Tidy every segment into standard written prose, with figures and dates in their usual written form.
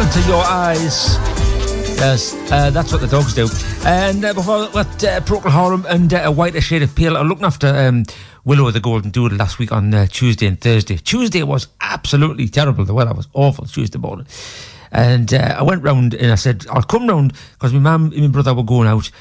into your eyes. Yes, that's what the dogs do. And before that, Procol Harum and A Whiter Shade of Pale are looking after Willow the Golden Doodle last week on Tuesday and Thursday. Tuesday was absolutely terrible. The weather was awful Tuesday morning. And I went round and I said, I'll come round because my mum and my brother were going out.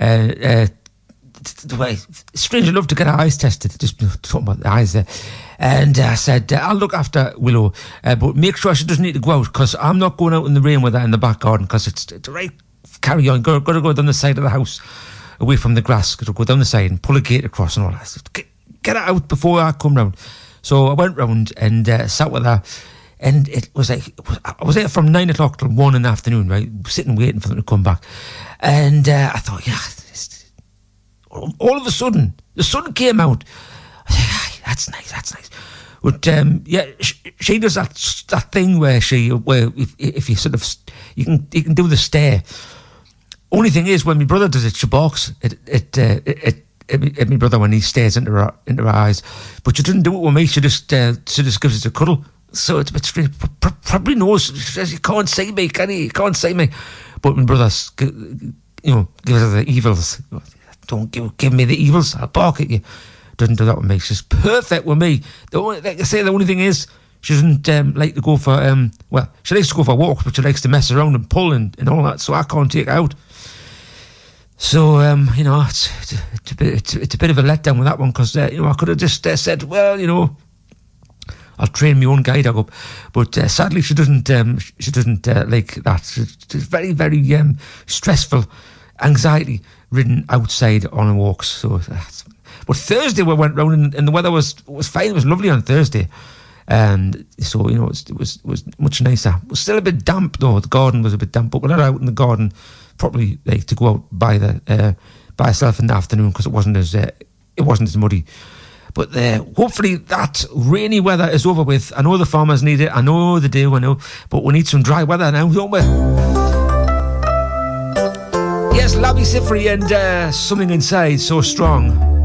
Strange enough to get her eyes tested, just talking about the eyes there. And I said, I'll look after Willow, but make sure she doesn't need to go out because I'm not going out in the rain with her in the back garden because it's right, carry on, got to go down the side of the house away from the grass, got to go down the side and pull a gate across and all that. I said, get her out before I come round. So I went round and sat with her. And it was like, I was there from 9 o'clock till 1 in the afternoon, right? Sitting waiting for them to come back. And I thought, all of a sudden, the sun came out. I was like, that's nice. But she does that thing where if you sort of, you can do the stare. Only thing is, when my brother does it, she balks at my brother when he stares into her eyes. But she doesn't do it with me. She just gives us a cuddle. So it's a bit strange. Probably knows. She says, you can't see me, can you? You can't see me. But my brother's, gives her the evils. Don't give me the evils. I'll bark at you. Doesn't do that with me. She's perfect with me. The only thing is, she doesn't like to go for, she likes to go for walks, but she likes to mess around and pull and all that, so I can't take her out. So, it's a bit of a letdown with that one, because, I could have just said, well, I'll train my own guide up, but sadly she doesn't like that. She's very, very stressful, anxiety-ridden outside on walks. So, but Thursday we went round and the weather was fine. It was lovely on Thursday, and so it was much nicer. It was still a bit damp though. The garden was a bit damp, but we're not out in the garden properly like to go out by yourself in the afternoon because it wasn't as muddy. But hopefully that rainy weather is over with. I know the farmers need it. I know they do, I know. But we need some dry weather now, don't we? Yes, Labi Siffrey and Something Inside, So Strong.